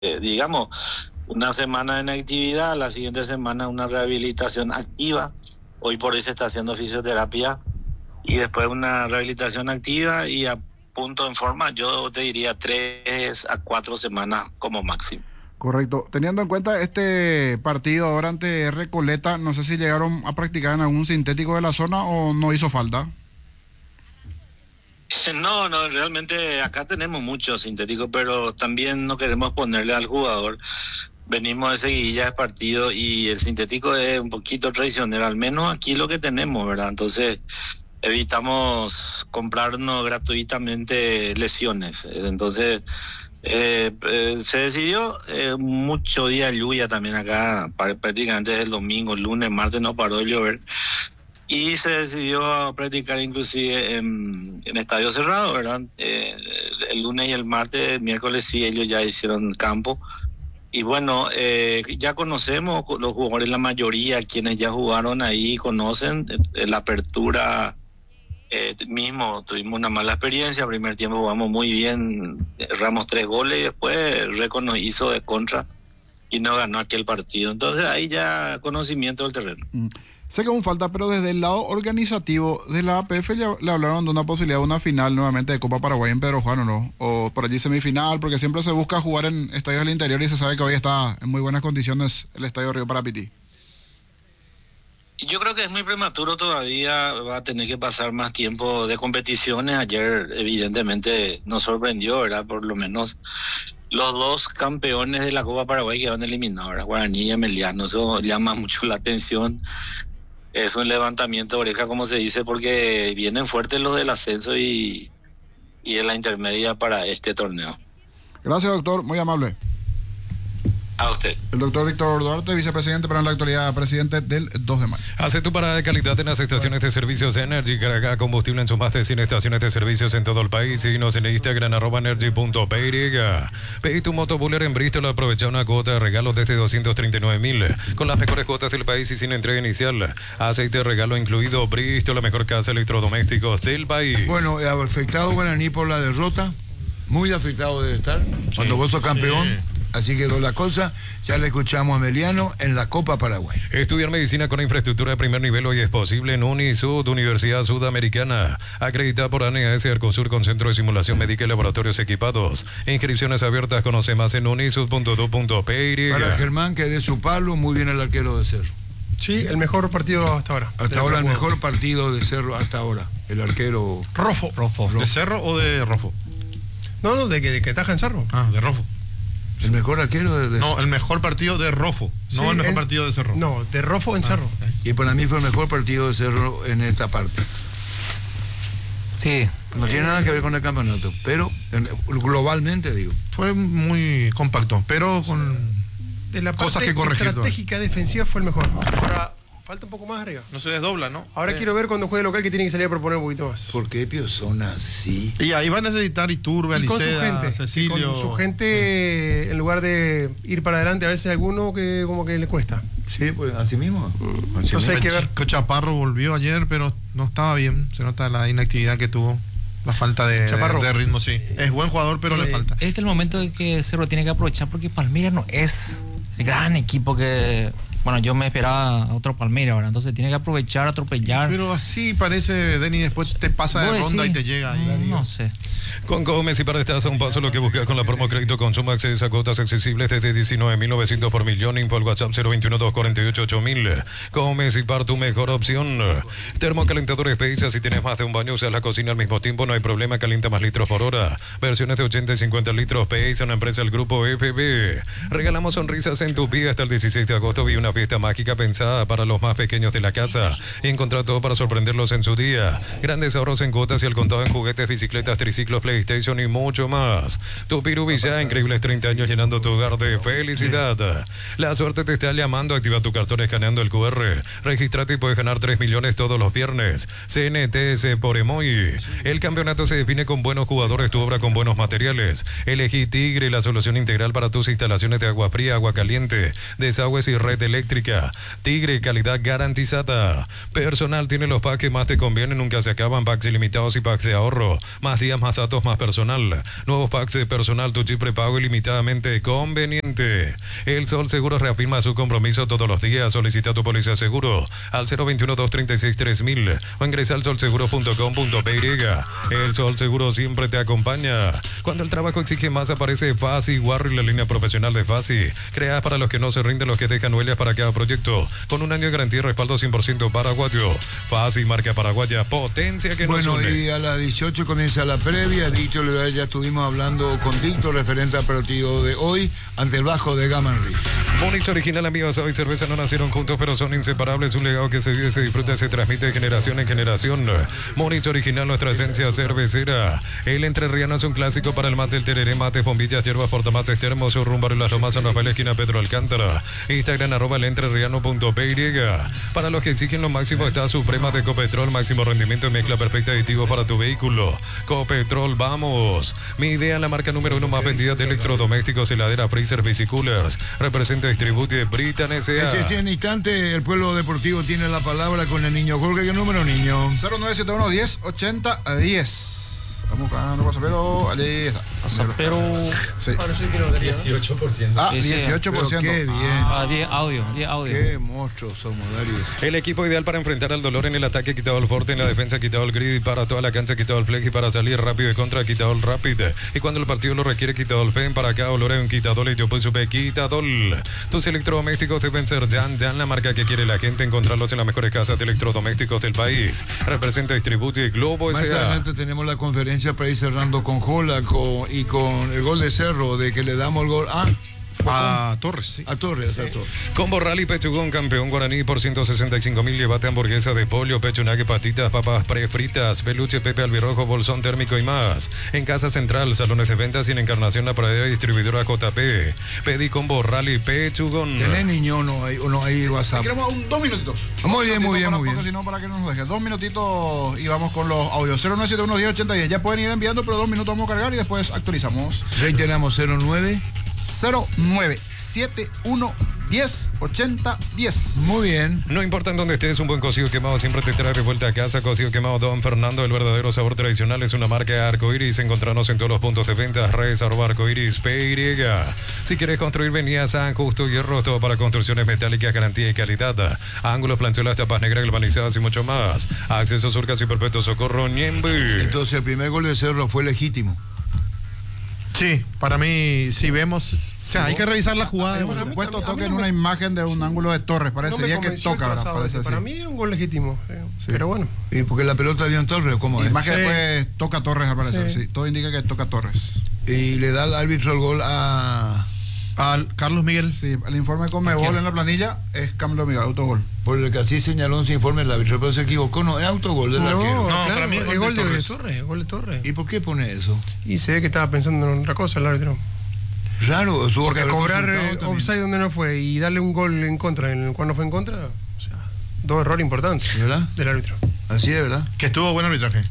digamos, una semana de inactividad, la siguiente semana una rehabilitación activa. Hoy por hoy se está haciendo fisioterapia y después una rehabilitación activa y a punto en forma, yo te diría 3 a 4 semanas como máximo. Correcto. Teniendo en cuenta este partido ahora ante Recoleta, no sé si llegaron a practicar en algún sintético de la zona o no hizo falta. No, realmente acá tenemos muchos sintéticos, pero también no queremos ponerle al jugador. Venimos de seguidilla de partido y el sintético es un poquito traicionero, al menos aquí lo que tenemos, ¿verdad? Entonces evitamos comprarnos gratuitamente lesiones. Entonces se decidió mucho día de lluvia también acá, prácticamente desde el domingo, lunes, martes no paró de llover. Y se decidió practicar inclusive en estadio cerrado, ¿verdad? El lunes y el martes, el miércoles sí, ellos ya hicieron campo. Y bueno, ya conocemos los jugadores, la mayoría, quienes ya jugaron ahí, conocen la apertura. Mismo tuvimos una mala experiencia, primer tiempo jugamos muy bien, erramos 3 goles y después Reco nos hizo de contra y no ganó aquel partido. Entonces ahí ya conocimiento del terreno. Sé que aún falta, pero desde el lado organizativo de la APF le hablaron de una posibilidad de una final nuevamente de Copa Paraguay en Pedro Juan, ¿o no? O por allí semifinal, porque siempre se busca jugar en estadios del interior y se sabe que hoy está en muy buenas condiciones el Estadio Río Parapití. Yo creo que es muy prematuro todavía, va a tener que pasar más tiempo de competiciones. Ayer evidentemente nos sorprendió, ¿verdad? Por lo menos los 2 campeones de la Copa Paraguay quedaron eliminados, ¿verdad? Guaraní y Ameliano, eso llama mucho la atención. Es un levantamiento de oreja, como se dice, porque vienen fuertes los del ascenso y en la intermedia para este torneo. Gracias, doctor, muy amable. A usted. El doctor Víctor Duarte, vicepresidente, pero en la actualidad presidente del 2 de mayo. Hace tu parada de calidad en las estaciones de servicios Energy. Carga combustible en sus más de 100 estaciones de servicios en todo el país. Síguenos en el Instagram @energy.py. Pedí tu motobuller en Bristol. Aprovecha una cuota de regalos desde 239.000 con las mejores cuotas del país y sin entrega inicial. Aceite de regalo incluido. Bristol, la mejor casa de electrodomésticos del país. Bueno, afectado Guaraní por la derrota. Muy afectado debe estar. Cuando vos sos campeón. Sí. Así quedó la cosa. Ya le escuchamos a Meliano en la Copa Paraguay. Estudiar medicina con infraestructura de primer nivel hoy es posible en UNISUD, Universidad Sudamericana, acreditada por ANEAS Arcosur con centro de simulación médica y laboratorios equipados. Inscripciones abiertas, conoce más en unisud.edu.py. Para Germán, que de su palo, muy bien el arquero de Cerro. Sí, el mejor partido hasta ahora. Hasta ahora el mejor partido de Cerro hasta ahora. El arquero... Rofo. ¿De Cerro o de Rofo? No, de que taja en Cerro. Ah, de Rofo. ¿El mejor arquero de No, el mejor partido de Rofo, sí, no el mejor partido de Cerro. No, de Rofo en Cerro. Y para mí fue el mejor partido de Cerro en esta parte. Sí. No tiene nada que ver con el campeonato, pero globalmente digo. Fue muy compacto, pero con de la cosas parte que corregir. Estratégica defensiva fue el mejor. Ahora falta un poco más arriba. No se desdobla, ¿no? Ahora quiero ver cuando juegue local que tiene que salir a proponer un poquito más. ¿Por qué Pio son así? Y ahí va a necesitar Iturbe, Aliceda, Cecilio. Con su gente, en lugar de ir para adelante, a veces alguno que como que le cuesta. Sí, pues así mismo. Entonces hay que ver. Chaparro volvió ayer, pero no estaba bien. Se nota la inactividad que tuvo. La falta de ritmo, sí. Es buen jugador, pero le falta. Este es el momento de que Cerro tiene que aprovechar, porque Palmeiras no es el gran equipo que... Bueno, yo me esperaba a otro Palmeiras ahora, entonces tiene que aprovechar, atropellar. Pero así parece, Denny, después te pasa de ronda y te llega ahí. No sé. Con Gómez y para estar a un paso lo que buscas con la promo crédito consumo, accedes a cuotas accesibles desde 19.900 por millón. Info al WhatsApp 021-248-8000. Gómez y par tu mejor opción. Termocalentadores Paisa, si tienes más de un baño, usas la cocina al mismo tiempo, no hay problema, calienta más litros por hora. Versiones de 80 y 50 litros Paisa, una empresa del grupo FB. Regalamos sonrisas en tu pie hasta el 16 de agosto. Vi una fiesta mágica pensada para los más pequeños de la casa. Encontrá todo para sorprenderlos en su día. Grandes ahorros en cuotas y al contado en juguetes, bicicletas, triciclos, PlayStation y mucho más. Tu Pirubilla, increíbles 30 años llenando tu hogar de felicidad. La suerte te está llamando. Activa tu cartón escaneando el QR. Regístrate y puedes ganar 3 millones todos los viernes. CNTS por Emoy. El campeonato se define con buenos jugadores, tu obra con buenos materiales. Elegí Tigre, la solución integral para tus instalaciones de agua fría, agua caliente, desagües y red eléctrica. eléctrica. Tigre, calidad garantizada. Personal tiene los packs que más te convienen, nunca se acaban. Packs ilimitados y packs de ahorro. Más días, más datos, más personal. Nuevos packs de personal, tu chip prepago ilimitadamente conveniente. El Sol Seguros reafirma su compromiso todos los días. Solicita tu póliza seguro al 021-236-3000 o ingresa al solseguro.com.py. El Sol Seguro siempre te acompaña. Cuando el trabajo exige más, aparece Fasi Warri, la línea profesional de Fasi. Creada para los que no se rinden, los que dejan huellas para cada proyecto. Con un año de garantía y respaldo 100% paraguayo. Fasi, marca paraguaya, potencia que nos une. Bueno, y a las 18 comienza la previa. Dicho lo ya estuvimos hablando con Víctor referente al partido de hoy ante el Bajo de Gamanri. Monix Original, amigos, hoy cerveza no nacieron juntos, pero son inseparables. Un legado que se vive, se disfruta, se transmite de generación en generación. Monix Original, nuestra esencia cervecera. El entrerriano es un clásico para el mate, el tereré, mates, bombillas, hierbas, portamates, termos, rumbo a las Lomas, San Rafael, esquina Pedro Alcántara. Instagram, @elentrerriano.py. Para los que exigen lo máximo está Suprema de Copetrol, máximo rendimiento y mezcla perfecta aditivo para tu vehículo. Copetrol, vamos. Mi idea, la marca número 1 más vendida de electrodomésticos, heladera, freezer, bicicoolers. Representa, distribuye Britan S.A. En este instante, el Pueblo Deportivo tiene la palabra con el niño Jorge. ¿Qué número, niño? 0971 10 80 10. Estamos ganando Pasapero. Allí está. Pasapero. Sí. Ah, no sé qué lotería. 18%. Ah, Sí, sí. 18%. Qué bien. 10 audio. Qué monstruos somos, Darío. El equipo ideal para enfrentar al dolor en el ataque, quitado el forte, en la defensa, quitado el grid, y para toda la cancha, quitado el flex, y para salir rápido de contra, quitado el rapid. Y cuando el partido lo requiere, quitado el fen, para acá, olor un quitador, y yo pues supe quitadol. Tus electrodomésticos deben ser Jan, la marca que quiere la gente, encontrarlos en las mejores casas de electrodomésticos del país. Representa, distribuye Globo Más S.A. adelante tenemos la conferencia para ir cerrando con Jola y con el gol de Cerro, de que le damos el gol A Torres, sí. a Torres. Combo Rally Pechugón, campeón guaraní por 165.000. Llévate hamburguesa de pollo, pechunague, patitas, papas prefritas, peluche, pepe albirrojo, bolsón térmico y más. En Casa Central, salones de ventas y en Encarnación, la Pradera, distribuidora JP. Pedí Combo Rally Pechugón. ¿Tenés, niño, o no hay WhatsApp? Queremos 2 minutitos. Muy bien, muy bien, muy bien. Si no, para que no nos deje. 2 minutitos y vamos con los audios. 0971 10 80 10. Ya pueden ir enviando, pero 2 minutos vamos a cargar y después actualizamos. Reiteramos 0971 10 80 10. Muy bien. No importa en dónde estés, un buen cocido quemado siempre te trae de vuelta a casa. Cocido quemado Don Fernando, el verdadero sabor tradicional, es una marca Arcoiris. Encontrarnos en todos los puntos de venta, redes @arcoiris PY. Si quieres construir, venía a San Justo Hierro, todo para construcciones metálicas, garantía y calidad. Ángulos, planchuelas, chapas negras, galvanizadas y mucho más. Acceso Surcas y Perpetuo Socorro, Ñembe. Entonces el primer gol de Cerro fue legítimo. Sí, para mí, si vemos. O sea, hay que revisar la jugada. Por supuesto, toquen una imagen de un ángulo de Torres. Parecería que toca, ¿verdad? Parece así. Para mí era un gol legítimo. Pero bueno. ¿Y porque la pelota dio en Torres? ¿Cómo La es? imagen después toca Torres, al parecer. Sí. Todo indica que toca Torres. Y le da al árbitro el gol a Carlos Miguel. Sí, el informe con Mebol en la planilla es Carlos Miguel, autogol. por el que así señaló en su informe el árbitro, pero se equivocó, no, es autogol del arquero. No, claro, para mí es gol de Torres. Gol de Torres. ¿Y por qué pone eso? Y se ve que estaba pensando en otra cosa el árbitro. Raro, su Porque cobrar offside donde no fue y darle un gol en contra en el cual no fue en contra, o sea, dos errores importantes, ¿verdad? Del árbitro. Así es, ¿verdad? Que estuvo buen arbitraje.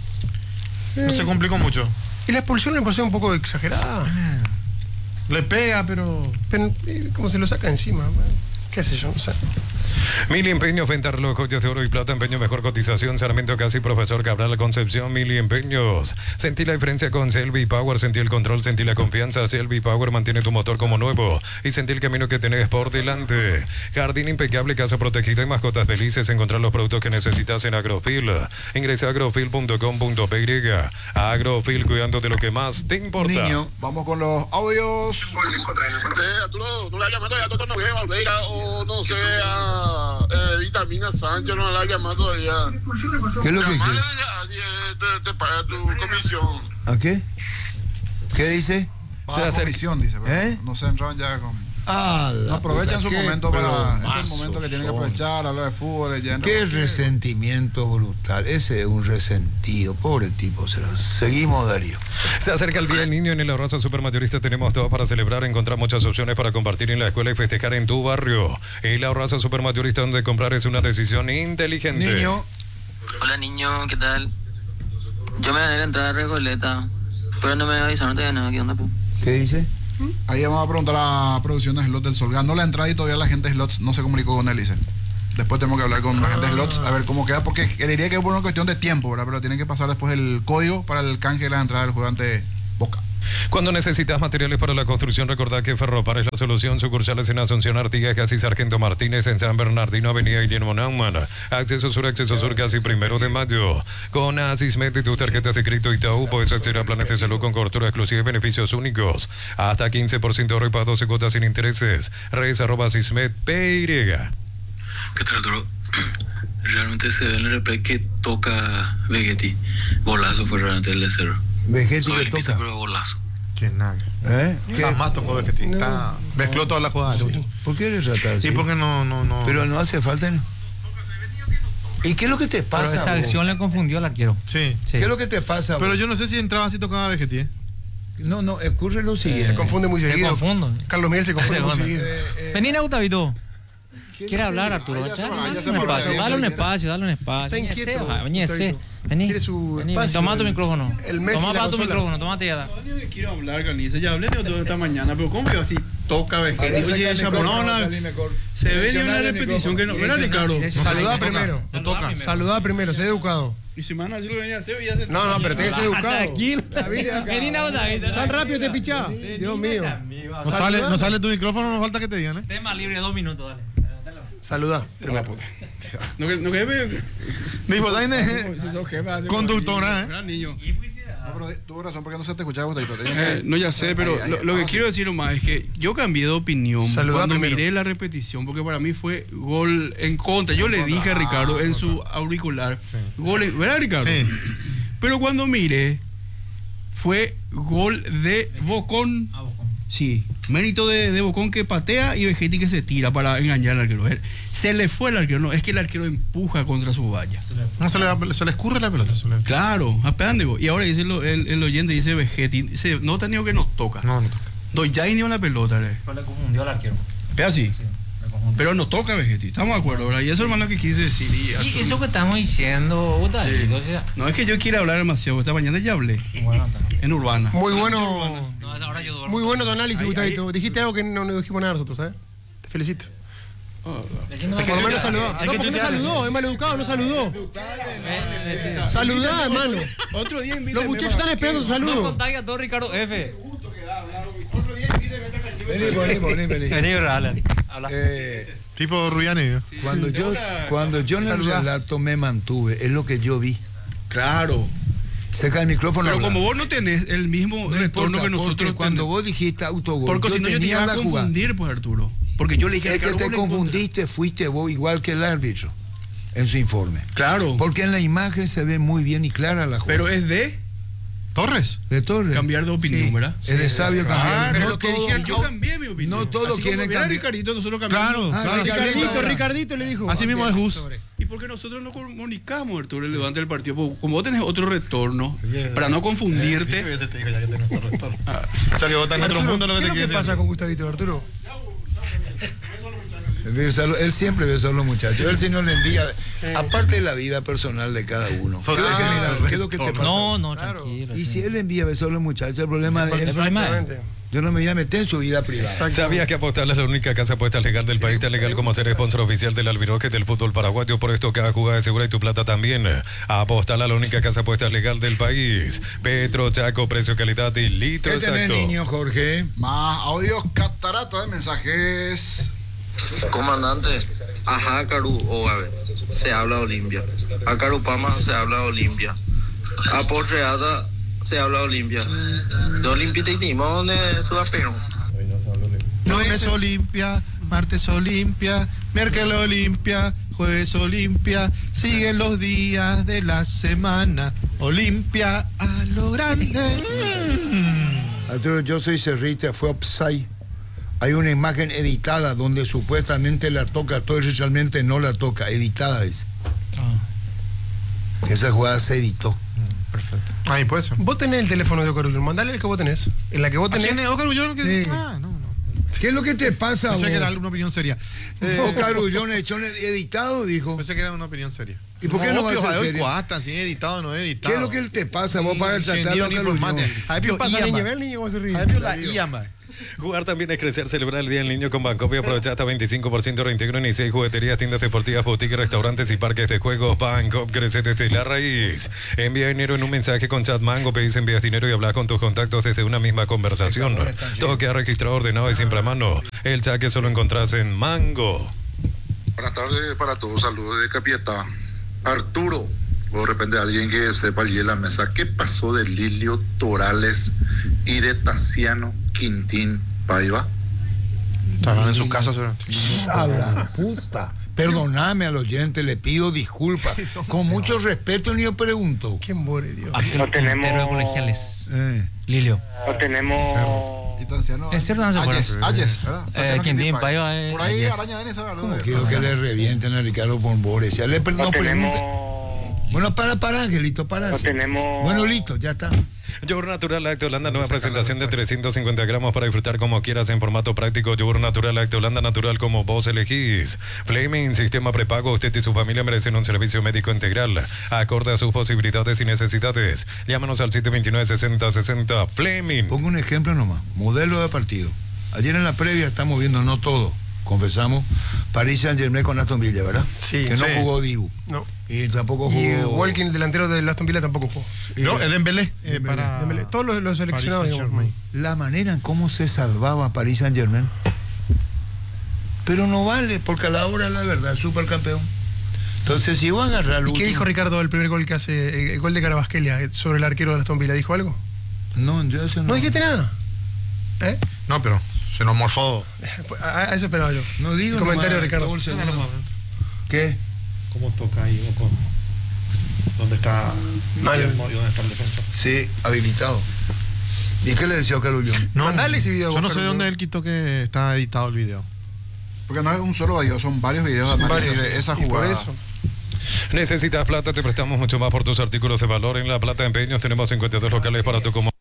No se complicó mucho. Y la expulsión me pareció un poco exagerada. Le pega, pero como se lo saca encima, qué sé yo, no sé. Mili Empeños, venta reloj, joyas de oro y plata, empeño, mejor cotización, Sarmiento Casi, Profesor Cabral, Concepción, Mili Empeños. Sentí la diferencia con Selvi Power, sentí el control, sentí la confianza. Selvi Power mantiene tu motor como nuevo y sentí el camino que tenés por delante. Jardín impecable, casa protegida y mascotas felices. Encontrar los productos que necesitas en Agrofil. Ingresa a agrofil.com.py. Agrofil, cuidando de lo que más te importa. Niño, vamos con los audios. Tú la llamas todavía, tú no ves Valdeira o no sé, Vitamina Sánchez, no la llamas todavía. ¿qué es lo que Llamale, quiere? te paga tu comisión. ¿A qué? ¿Qué dice? Para comisión, dice. Pero no se entraron ya con... No aprovechan su momento para... Este es el momento que tienen que aprovechar, hablar de fútbol. Qué resentimiento brutal. Ese es un resentido. Pobre tipo. Seguimos, Darío. Se acerca el Día del Niño. En el Abrazo Supermayorista tenemos todo para celebrar, encontrar muchas opciones para compartir en la escuela y festejar en tu barrio. El Abrazo Supermayorista, donde comprar es una decisión inteligente. Niño. Hola niño, ¿qué tal? Yo me gané la entrada de Recoleta, pero no me avisaron todavía nada. ¿Qué onda? ¿Qué dice? Ahí vamos a preguntar a producción de Slots del Sol. Ganó la entrada y todavía la gente de Slots no se comunicó con él, dice. Después tenemos que hablar con la gente de Slots a ver cómo queda, porque le diría que es por una cuestión de tiempo, ¿verdad? Pero tienen que pasar después el código para el canje de la entrada del juego ante Boca. Cuando necesitas materiales para la construcción, recordá que Ferropar es la solución. Sucursales en Asunción, Artigas, Casi Sargento Martínez, en San Bernardino, Avenida Guillermo Naumann. Acceso Sur, Casi 1 de mayo. Con Asismet y tus tarjetas de crédito Itaú, puedes acceder a planes de salud con cobertura exclusiva y beneficios únicos. Hasta 15% de ahorro y para 12 cuotas sin intereses. Redes@asismet.py. ¿Qué tal, Arturo? Realmente se ve en el replay que toca Vegetti. Bolazo fue realmente el de cero. Vegetti que pista, toca. pero bolazo. Que nada. ¿Qué? Más tocó Vegetti. Mezcló toda la jugada. Sí. ¿Por qué le tratas así? Sí, porque no. Pero no hace falta, ¿no? ¿Y qué es lo que te pasa? Pero esa acción le confundió al arquero. Sí. ¿Qué es lo que te pasa? Pero yo no sé si entraba así tocaba Vegetti. No, ocurre lo siguiente. Se confunde muy Se seguido. confunde. Carlos Miguel se confunde muy seguido. Vení, Gustavito. ¿Quiere hablar, Arturo? Dale un espacio. Está inquieto. Bañese. Vení. Quiere su espacio. Toma tu micrófono. El Messi Toma la para tu consola. micrófono, tómate ya. Yo quiero hablar, Canice. Ya hablé de todo esta mañana, pero ¿cómo que así toca Vegetti? Oye, Chaponona. Se ve ni una repetición que no. ¿Verdad, Ricardo? Saludá primero. No toca. Saludá primero, sé educado. Y si me van a decir lo que venía a hacer, ya se. No, pero tenés que ser educado. Tranquilo. Vení, Gustavito. Tan rápido te pichá. Dios mío. No sale tu micrófono, no falta que te digan, ¿eh? Tema libre 2 minutos, dale. Saludá. La puta. No que me. Mi botaine Si sos jefa, conductora, Gran niño. No, pero tuvo razón porque no se te escuchaba, Gustavito. No, ya sé, pero lo que quiero decir nomás es que yo cambié de opinión cuando miré la repetición, porque para mí fue gol en contra. Yo le dije a Ricardo en su auricular, gol en, ¿verdad, Ricardo? Sí. Pero cuando miré, fue gol de Bocón. Sí, mérito de Bocón que patea y Vegetti que se tira para engañar al arquero. Se le fue el arquero, no, es que el arquero empuja contra su valla. No, se le escurre la pelota. Claro, apenas y ahora dice el oyente, dice Vegetti, dice, no te digo que nos toca. No toca. Doy ya ni una pelota, Pero le confundió al arquero. Pero así. Sí, le confundió. Pero no toca Vegetti, estamos de acuerdo, ¿verdad? Y eso, hermano, que quise decir. Y eso que estamos diciendo, Gustavito, o sea, No es que yo quiera hablar demasiado, esta mañana ya hablé. bueno, también. En Urbana. Muy bueno. No, ahora yo duermo. Muy bueno tu análisis, Ahí- Gustavito. Dijiste algo que no dijimos nada nosotros, ¿sabes? Te felicito. Diciéndome Por lo que- menos saludó. hay No, que porque no tuitear. saludó. Es maleducado, no saludó. Sí. Saludá, hermano. Otro día invítame. Los muchachos están esperando tu No saludo. contagie a todo Ricardo F. Vení. Vení, dale. Habla. Tipo Rubiani. Cuando yo en el relato me mantuve, es lo que yo vi. Claro. Seca el micrófono. Pero habla. como vos no tenés el mismo No retorno importa, que nosotros porque cuando tenemos. vos dijiste autogol, Porque si no yo te tenía iba a la jugada. confundir, pues, Arturo. Porque yo le dije a Es que Ricardo, te vos le confundiste, fuiste vos igual que el árbitro en su informe. Claro. Porque en la imagen se ve muy bien y clara la jugada. Pero es de Torres. de Torres. cambiar de opinión, Sí. ¿verdad? Es de sabio cambiar. pero No lo que todo- dijeron- Yo cambié mi opinión. No todos Así quieren como era cambiar. Ricardito, nosotros cambiamos. Claro. Ricardito le dijo. Así mismo es Gus. Y porque nosotros no comunicamos, Arturo, el levante del partido. Porque como vos tenés otro retorno, para no confundirte. Salió en otro mundo lo ¿Qué que es te lo que quiere pasa decir. con Gustavito, Arturo? Él siempre ve a los muchachos. Él si no le envía. Aparte de la vida personal de cada uno. ¿Qué es lo que, mira, ¿qué es lo que te pasa? No, Claro. tranquilo. Y si él envía besos a los muchachos, el problema de él. El problema es- Exactamente. Yo no me voy a meter en su vida privada. ¿Sabías que Apostal es la única casa apuesta legal del país? Tan legal como ser sponsor oficial del Albiroque del fútbol paraguayo. Por esto cada jugada es segura y tu plata también. Apostal a la única casa apuesta legal del país. Petro, Chaco, precio, calidad y litro ¿Qué tenés, exacto. niño, Jorge? Más audios, catarata de mensajes. Comandante, a Jácaru o a ver, se habla Olimpia. A Carupama se habla Olimpia. A Porreada se habla Olimpia. De Olimpia y Timón de Sudapero. Lunes Olimpia, martes Olimpia, miércoles Olimpia, jueves Olimpia, siguen los días de la semana. Olimpia a lo grande. Arturo, yo soy Cerrita, fue offside. Hay una imagen editada donde supuestamente la toca todo y realmente no la toca. Editada es. Esa jugada se editó. Perfecto. Ahí puede ser. Vos tenés el teléfono de Oscar Ullón, mandale el que vos tenés. En la que vos tenés. ¿Quién es Oscar Ullón? Sí. Ah, no. ¿Qué es lo que te pasa, Pensé que era vos? una opinión seria. Oscar Ullón echó editado, dijo. Pensé que era una opinión seria. ¿Y por qué no va a ser hoy seria? cuasta, si editado no editado. ¿Qué es lo que te pasa vos para tratar de Oscar Ullón? Ahí ¿Qué pasa, niño? Ve al niño cómo se ríe. Ahí la IAMA. Jugar también es crecer, celebrar el Día del Niño con Bancoppia. Aprovecha hasta 25% de reintegro en 16 jugueterías, tiendas deportivas, boutiques, restaurantes y parques de juegos. Bancopp crece desde la raíz. Envía dinero en un mensaje con chat Mango, pedís, envías dinero y hablas con tus contactos desde una misma conversación. Todo queda registrado, ordenado y siempre a mano. El chat que solo encontrás en Mango. Buenas tardes para todos, saludos de Capiatá. Arturo, o de repente alguien que sepa allí en la mesa, ¿qué pasó de Lilio Torales y de Tassiano Quintín Paiva? Estaban en su casa, A la puta. Perdóname al oyente, le pido disculpas. Con mucho respeto, ni yo pregunto. ¿Quién muere, Dios? No tenemos de colegiales. Lilio. No tenemos. Es cierto, no se acuerda. Ayes, ¿verdad? Quintín Paiva. Por ahí Araña Denis sabe algo. Quiero que le revienten a Ricardo Bombores. Ya le no pregunte. Bueno, para, Angelito, para. No tenemos. Bueno, listo, ya está. Yogur Natural Lacto Holanda, nueva presentación de 350 gramos para disfrutar como quieras en formato práctico. Yogur Natural Lacto Holanda, natural como vos elegís. Fleming, sistema prepago. Usted y su familia merecen un servicio médico integral, acorde a sus posibilidades y necesidades. Llámanos al 729-6060. Fleming. Pongo un ejemplo nomás. Modelo de partido. Ayer en la previa estamos viendo, no todo, confesamos, Paris Saint-Germain con Aston Villa, ¿verdad? Sí. Que no jugó Dibu. No. Y tampoco Y jugó. Walking, el delantero de Aston Villa, tampoco jugó. No, es Dembélé. Para Dembélé. Todos los seleccionados. Paris Saint-Germain. La manera en cómo se salvaba Paris Saint-Germain. Pero no vale, porque a la hora de la verdad, supercampeón. Entonces, si iba a agarrar. ¿Y qué dijo Ricardo el primer gol que hace, el gol de Carabasquelia sobre el arquero de Aston Villa? ¿Dijo algo? No, yo eso no. ¿No dijiste nada? ¿Eh? No, pero se nos morfó. A eso esperaba yo. No digo. El comentario de Ricardo. ¿Qué? ¿Cómo toca ahí? ¿Dónde está Guillermo y dónde está el defensor? Sí, habilitado. ¿Y qué le decía a Carullón? No, Mandale ese video. Yo no sé de dónde él quitó que está editado el video. Porque no es un solo video, son varios videos de análisis de esa Y por jugada. eso. Necesitas plata, te prestamos mucho más por tus artículos de valor. En La Plata Empeños tenemos 52 locales para tu comodidad.